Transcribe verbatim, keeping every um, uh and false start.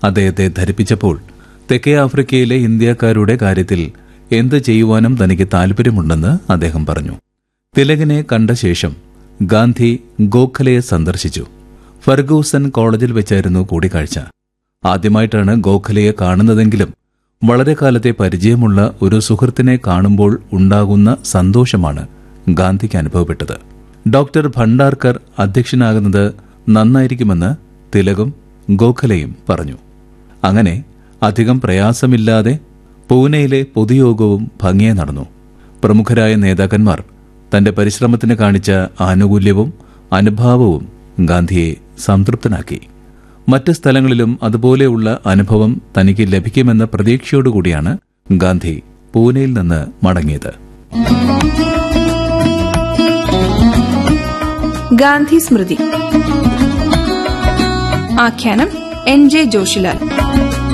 അദ്ദേഹത്തെ ധരിപ്പിച്ചപ്പോൾ തെക്കേ ആഫ്രിക്കയിലെ ഇന്ത്യക്കാരുടെ കാര്യത്തിൽ എന്ത് ചെയ്യുവാനും തനിക്ക് താൽപര്യമുണ്ടെന്ന് അദ്ദേഹം പറഞ്ഞു. തിലകിനെ കണ്ട ശേഷം ഗാന്ധി ഗോഖലെയെ സന്ദർശിച്ചു. ഫെർഗൂസൺ കോളേജിൽ വെച്ചായിരുന്നു കൂടിക്കാഴ്ച. ആദ്യമായിട്ടാണ് ഗോഖലെയെ കാണുന്നതെങ്കിലും വളരെ കാലത്തെ പരിചയമുള്ള ഒരു സുഹൃത്തിനെ കാണുമ്പോൾ ഉണ്ടാകുന്ന സന്തോഷമാണ് ഗാന്ധിക്ക് അനുഭവപ്പെട്ടത്. ഡോക്ടർ ഭണ്ഡാർക്കർ അധ്യക്ഷനാകുന്നത് നന്നായിരിക്കുമെന്ന് തിലകും ഗോഖലെയും പറഞ്ഞു. അങ്ങനെ അധികം പ്രയാസമില്ലാതെ പൂനെയിലെ പൊതുയോഗവും ഭംഗിയെ നടന്നു. പ്രമുഖരായ നേതാക്കന്മാർ തന്റെ പരിശ്രമത്തിന് കാണിച്ച ആനുകൂല്യവും അനുഭാവവും ഗാന്ധിയെ സംതൃപ്തനാക്കി. മറ്റ് സ്ഥലങ്ങളിലും അതുപോലെയുള്ള അനുഭവം തനിക്ക് ലഭിക്കുമെന്ന പ്രതീക്ഷയോടുകൂടിയാണ് ഗാന്ധി പൂനെയിൽ നിന്ന് മടങ്ങിയത്. ഗാന്ധി സ്മൃതി. ആഖ്യാനം എൻ ജെ ജോഷിലാൽ.